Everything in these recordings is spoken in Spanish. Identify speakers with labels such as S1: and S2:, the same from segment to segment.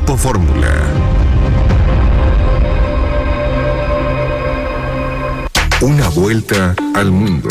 S1: Grupo Fórmula. Una vuelta al mundo.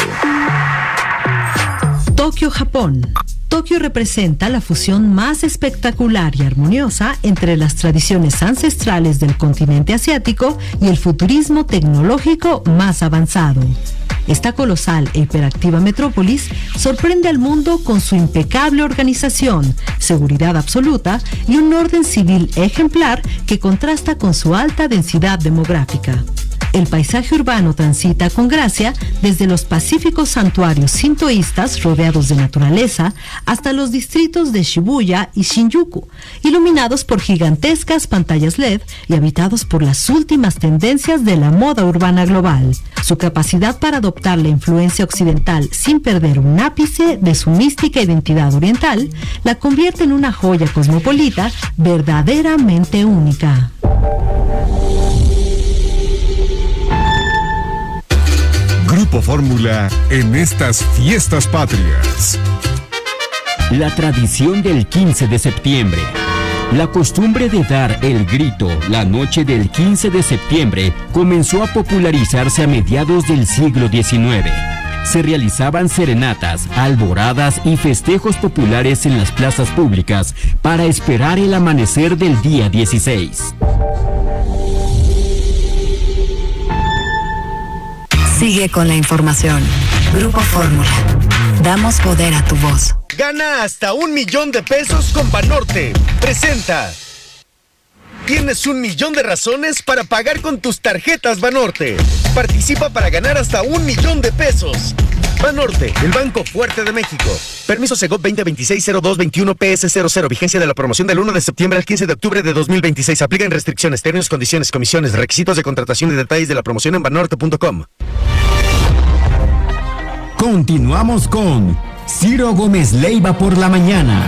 S2: Tokio, Japón. Tokio representa la fusión más espectacular y armoniosa entre las tradiciones ancestrales del continente asiático y el futurismo tecnológico más avanzado. Esta colosal e hiperactiva metrópolis sorprende al mundo con su impecable organización, seguridad absoluta y un orden civil ejemplar que contrasta con su alta densidad demográfica. El paisaje urbano transita con gracia desde los pacíficos santuarios sintoístas rodeados de naturaleza hasta los distritos de Shibuya y Shinjuku, iluminados por gigantescas pantallas LED y habitados por las últimas tendencias de la moda urbana global. Su capacidad para adoptar la influencia occidental sin perder un ápice de su mística identidad oriental la convierte en una joya cosmopolita verdaderamente única.
S1: Grupo Fórmula en estas fiestas patrias.
S3: La tradición del 15 de septiembre. La costumbre de dar el grito la noche del 15 de septiembre comenzó a popularizarse a mediados del siglo XIX. Se realizaban serenatas, alboradas y festejos populares en las plazas públicas para esperar el amanecer del día 16.
S4: Sigue con la información. Grupo Fórmula. Damos poder a tu voz.
S5: Gana hasta $1,000,000 con Banorte. Presenta. Tienes 1,000,000 de razones para pagar con tus tarjetas Banorte. Participa para ganar hasta $1,000,000. Banorte, el banco fuerte de México. Permiso Segov 2026-0221 PS00. Vigencia de la promoción del 1 de septiembre al 15 de octubre de 2026. Aplican restricciones, términos, condiciones, comisiones, requisitos de contratación y detalles de la promoción en banorte.com.
S3: Continuamos con Ciro Gómez Leiva por la mañana.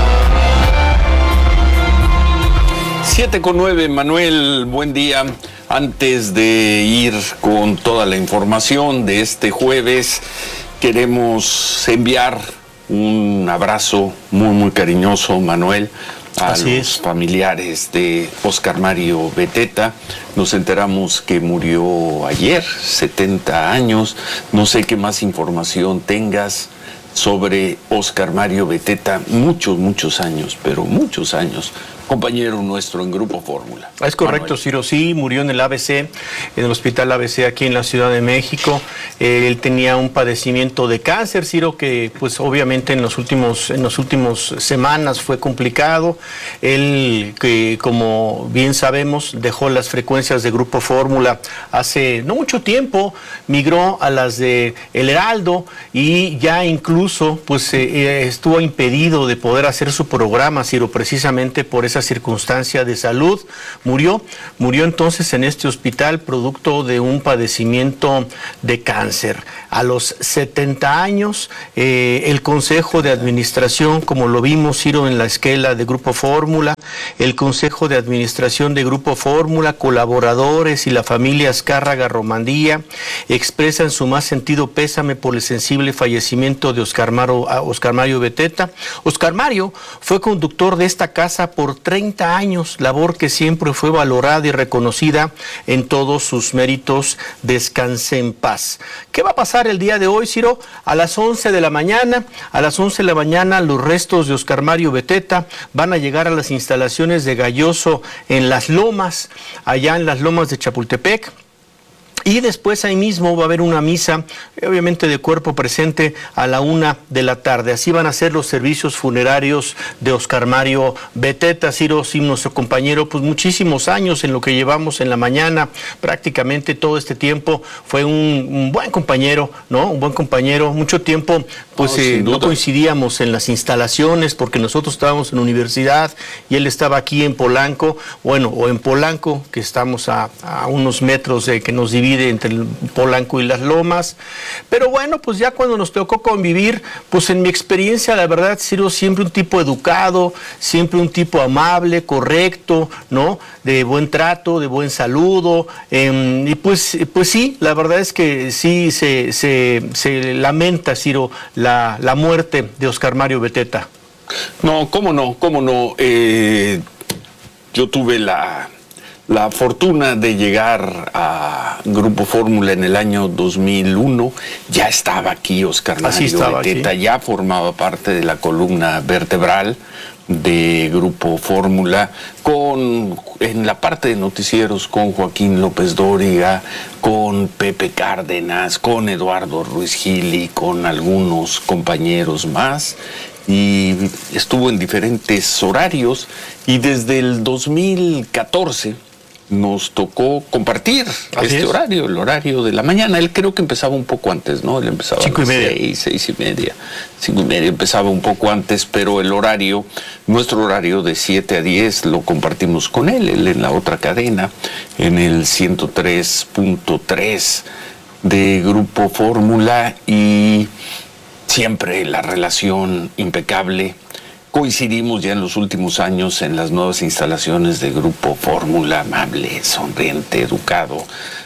S6: 7:09, Manuel, buen día. Antes de ir con toda la información de este jueves, queremos enviar un abrazo muy cariñoso, Manuel, a los familiares de Óscar Mario Beteta. Nos enteramos que murió ayer, 70 años. No sé qué más información tengas sobre Óscar Mario Beteta. Muchos años, pero muchos años. Compañero nuestro en Grupo Fórmula.
S7: Es correcto, Manuel. Ciro, sí, murió en el ABC, en el Hospital ABC aquí en la Ciudad de México. Él tenía un padecimiento de cáncer, Ciro, que pues obviamente en los últimos semanas fue complicado. Él, que como bien sabemos, dejó las frecuencias de Grupo Fórmula hace no mucho tiempo, migró a las de El Heraldo y ya incluso pues estuvo impedido de poder hacer su programa, Ciro, precisamente por esa circunstancia de salud. Murió entonces en este hospital producto de un padecimiento de cáncer. A los 70 años, el Consejo de Administración, como lo vimos, Ciro, en la esquela de Grupo Fórmula, el Consejo de Administración de Grupo Fórmula, colaboradores y la familia Azcárraga Romandía expresan su más sentido pésame por el sensible fallecimiento de Óscar Mario Beteta. Óscar Mario fue conductor de esta casa por 30 años, labor que siempre fue valorada y reconocida en todos sus méritos. Descanse en paz. ¿Qué va a pasar el día de hoy, Ciro? A las 11 de la mañana, los restos de Óscar Mario Beteta van a llegar a las instalaciones de Galloso en Las Lomas, allá en las Lomas de Chapultepec. Y después ahí mismo va a haber una misa, obviamente de cuerpo presente, a la 1 de la tarde. Así van a ser los servicios funerarios de Óscar Mario Beteta. Ciro, sí, nuestro compañero, pues muchísimos años en lo que llevamos en la mañana, prácticamente todo este tiempo fue un buen compañero, ¿no? Un buen compañero, mucho tiempo, pues no coincidíamos en las instalaciones porque nosotros estábamos en la universidad y él estaba aquí en Polanco, o en Polanco, que estamos a unos metros de que nos divide entre el Polanco y Las Lomas. Pero bueno, pues ya cuando nos tocó convivir, pues en mi experiencia, la verdad, Ciro, siempre un tipo educado, siempre un tipo amable, correcto, ¿no? De buen trato, de buen saludo. Y pues sí, la verdad es que sí se lamenta, Ciro, la muerte de Óscar Mario Beteta.
S6: No, cómo no. yo tuve la fortuna de llegar a Grupo Fórmula en el año 2001. Ya estaba aquí Oscar Mario Beteta, ya formaba parte de la columna vertebral de Grupo Fórmula, en la parte de noticieros con Joaquín López Dóriga, con Pepe Cárdenas, con Eduardo Ruiz Gil y con algunos compañeros más, y estuvo en diferentes horarios, y desde el 2014 nos tocó compartir horario, el horario de la mañana. Él creo que empezaba un poco antes, ¿no? Él empezaba a las 6:30, 5:30, empezaba un poco antes, pero el horario, nuestro horario de 7 a 10 lo compartimos con él en la otra cadena, en el 103.3 de Grupo Fórmula, y siempre la relación impecable. Coincidimos ya en los últimos años en las nuevas instalaciones de Grupo Fórmula, amable, sonriente, educado.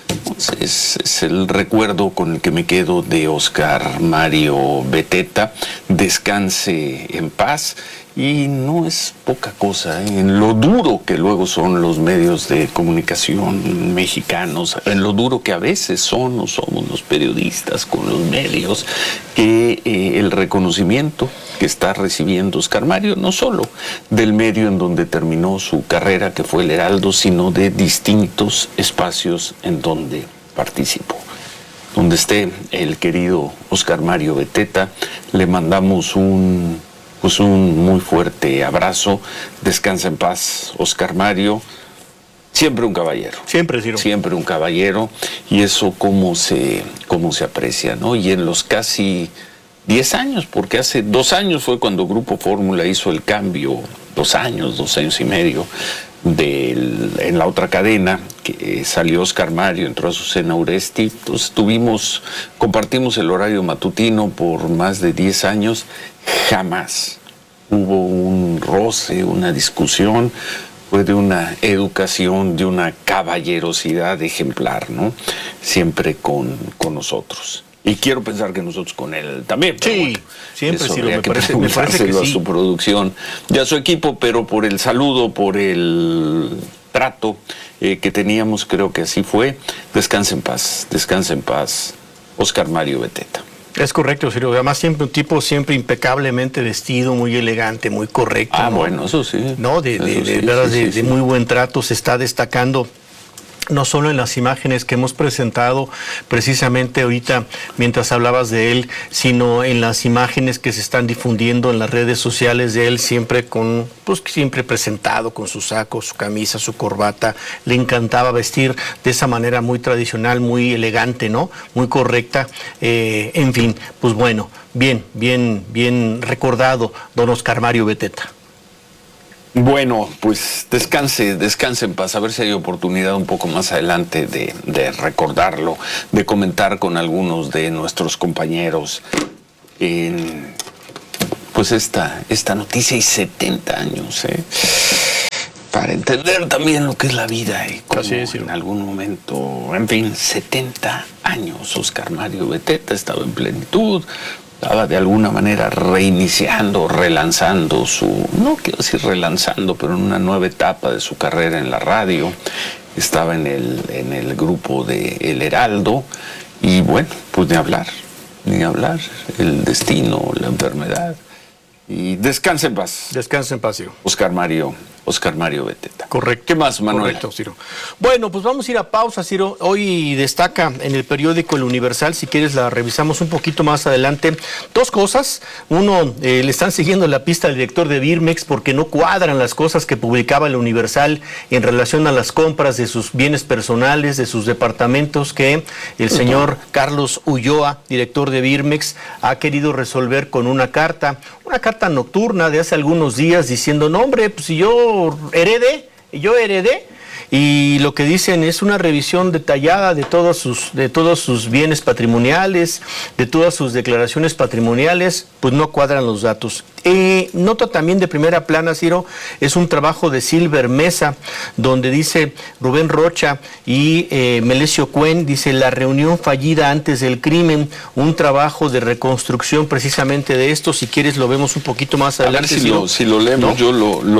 S6: Es el recuerdo con el que me quedo de Oscar Mario Beteta. Descanse en paz. Y no es poca cosa, en lo duro que luego son los medios de comunicación mexicanos, en lo duro que a veces son o somos los periodistas con los medios, que el reconocimiento que está recibiendo Oscar Mario, no solo del medio en donde terminó su carrera, que fue el Heraldo, sino de distintos espacios en donde participó. Donde esté el querido Oscar Mario Beteta, le mandamos un muy fuerte abrazo. Descansa en paz, Oscar Mario. Siempre un caballero.
S7: Siempre, Ciro.
S6: Siempre un caballero. Y eso cómo se aprecia, ¿no? Y en los casi 10 años, porque hace 2 años fue cuando Grupo Fórmula hizo el cambio, 2 años y medio, en la otra cadena, que salió Oscar Mario, entró a Azucena Uresti. Entonces compartimos el horario matutino por más de 10 años. Jamás hubo un roce, una discusión. Fue de una educación, de una caballerosidad ejemplar, ¿no? Siempre con nosotros. Y quiero pensar que nosotros con él también.
S7: Sí,
S6: bueno,
S7: siempre
S6: eso
S7: sí,
S6: me parece que sí. A su producción y a su equipo, pero por el saludo, por el trato que teníamos, creo que así fue. Descanse en paz, Oscar Mario Beteta.
S7: Es correcto, Ciro. Además, siempre un tipo siempre impecablemente vestido, muy elegante, muy correcto.
S6: Ah, ¿no? Bueno, eso sí.
S7: No, de muy buen trato. Se está destacando no solo en las imágenes que hemos presentado precisamente ahorita mientras hablabas de él, sino en las imágenes que se están difundiendo en las redes sociales de él, siempre siempre presentado con su saco, su camisa, su corbata. Le encantaba vestir de esa manera muy tradicional, muy elegante, ¿no? Muy correcta. En fin, pues bueno, bien recordado don Oscar Mario Beteta.
S6: Bueno, pues descanse en paz. A ver si hay oportunidad un poco más adelante de recordarlo, de comentar con algunos de nuestros compañeros pues esta noticia. Y 70 años, para entender también lo que es la vida y cómo en algún momento, en fin, 70 años. Oscar Mario Beteta estaba en plenitud. Estaba de alguna manera reiniciando, relanzando no quiero decir relanzando, pero en una nueva etapa de su carrera en la radio. Estaba en el grupo de El Heraldo, y bueno, pues ni hablar, el destino, la enfermedad. Y descanse en paz.
S7: Descanse en paz, Ciro.
S6: Oscar Mario Beteta.
S7: Correcto.
S6: ¿Qué más, Manuel?
S7: Correcto, Ciro. Bueno, pues vamos a ir a pausa, Ciro. Hoy destaca en el periódico El Universal, si quieres la revisamos un poquito más adelante. 2 cosas. Uno, le están siguiendo la pista al director de Birmex porque no cuadran las cosas que publicaba El Universal en relación a las compras de sus bienes personales, de sus departamentos, que el señor Carlos Ulloa, director de Birmex, ha querido resolver con una carta nocturna de hace algunos días diciendo, no hombre, pues si yo heredé, y lo que dicen es una revisión detallada de todos sus bienes patrimoniales, de todas sus declaraciones patrimoniales, pues no cuadran los datos. Nota también de primera plana, Ciro, es un trabajo de Silver Mesa, donde dice Rubén Rocha y Melesio Cuen, dice la reunión fallida antes del crimen, un trabajo de reconstrucción precisamente de esto. Si quieres lo vemos un poquito más adelante.
S6: A ver si lo leemos, ¿no? Yo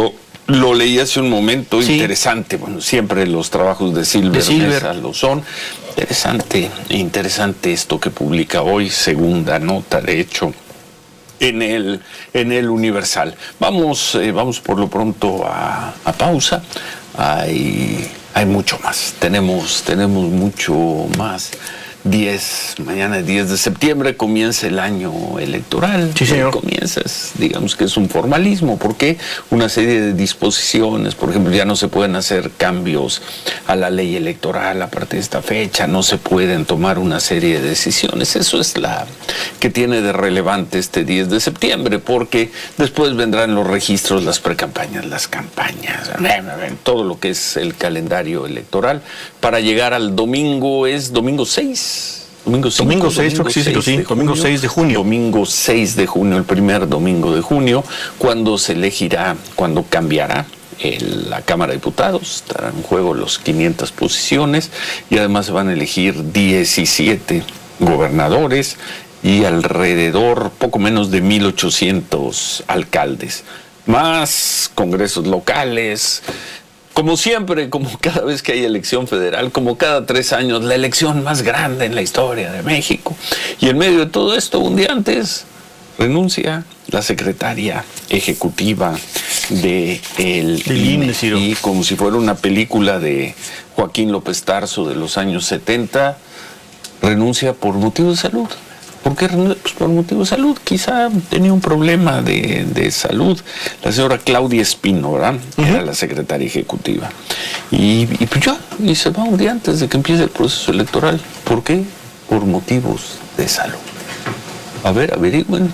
S6: Lo leí hace un momento,
S7: sí.
S6: Interesante. Bueno, siempre los trabajos de Silver Mesa lo son. Interesante esto que publica hoy, segunda nota, de hecho, en el Universal. Vamos por lo pronto a pausa. Hay mucho más. Tenemos mucho más. Mañana es 10 de septiembre, comienza el año electoral.
S7: Sí, señor.
S6: Digamos que es un formalismo, porque una serie de disposiciones, por ejemplo, ya no se pueden hacer cambios a la ley electoral a partir de esta fecha, no se pueden tomar una serie de decisiones. Eso es la que tiene de relevante este 10 de septiembre, porque después vendrán los registros, las precampañas, las campañas, todo lo que es el calendario electoral, para llegar al domingo, es domingo 6. Domingo 6 de junio. Domingo 6 de junio, el primer domingo de junio, cuando se elegirá, cuando cambiará la Cámara de Diputados. Estarán en juego los 500 posiciones y además se van a elegir 17 gobernadores y alrededor, poco menos de 1,800 alcaldes, más congresos locales. Como siempre, como cada vez que hay elección federal, como cada 3 años, la elección más grande en la historia de México. Y en medio de todo esto, un día antes, renuncia la secretaria ejecutiva del INE. Y como si fuera una película de Joaquín López Tarso de los años 70, renuncia por motivo de salud. ¿Por qué? Pues por motivo de salud. Quizá tenía un problema de salud. La señora Claudia Espino, ¿verdad? Era la secretaria ejecutiva. Y pues ya, y se va un día antes de que empiece el proceso electoral. ¿Por qué? Por motivos de salud. A ver, averigüen.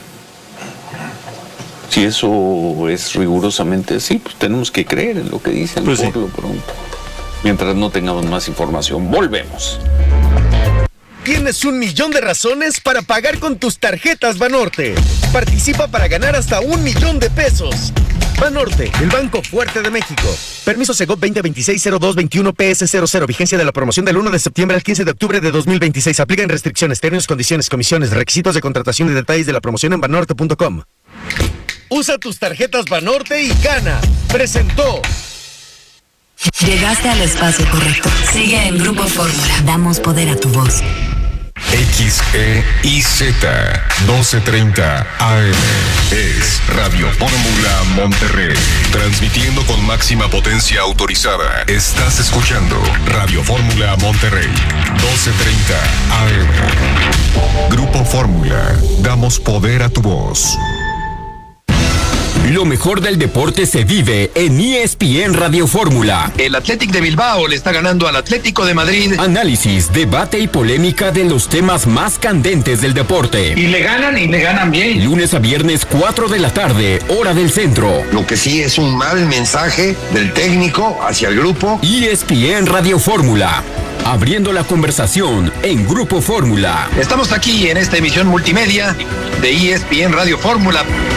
S6: Si eso es rigurosamente así, pues tenemos que creer en lo que dicen por lo pronto. Mientras no tengamos más información, volvemos.
S5: Tienes 1 millón de razones para pagar con tus tarjetas Banorte. Participa para ganar hasta 1 millón de pesos. Banorte, el banco fuerte de México. Permiso Segov 2026-0221-PS00. Vigencia de la promoción del 1 de septiembre al 15 de octubre de 2026. Aplican restricciones, términos, condiciones, comisiones, requisitos de contratación y detalles de la promoción en banorte.com. Usa tus tarjetas Banorte y gana. Presentó.
S4: Llegaste al espacio correcto. Sigue en Grupo Fórmula. Damos poder a tu voz.
S1: XEIZ 1230 AM es Radio Fórmula Monterrey, transmitiendo con máxima potencia autorizada. Estás escuchando Radio Fórmula Monterrey 1230 AM. Grupo Fórmula, damos poder a tu voz.
S3: Lo mejor del deporte se vive en ESPN Radio Fórmula.
S8: El Athletic de Bilbao le está ganando al Atlético de Madrid.
S3: Análisis, debate y polémica de los temas más candentes del deporte.
S9: Y le ganan bien.
S3: Lunes a viernes, 4 de la tarde, hora del centro.
S8: Lo que sí es un mal mensaje del técnico hacia el grupo.
S3: ESPN Radio Fórmula. Abriendo la conversación en Grupo Fórmula.
S8: Estamos aquí en esta emisión multimedia de ESPN Radio Fórmula.